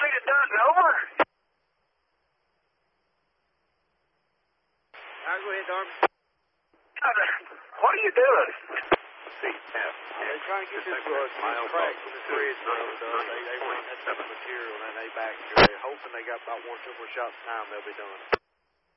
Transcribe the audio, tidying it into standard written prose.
need it done, over. All right, go ahead, Darby. What are you doing? They're trying to get this crack in this bridge. They run that type of material and they back. They're hoping they got about 1 or 2 more shots of time, they'll be done.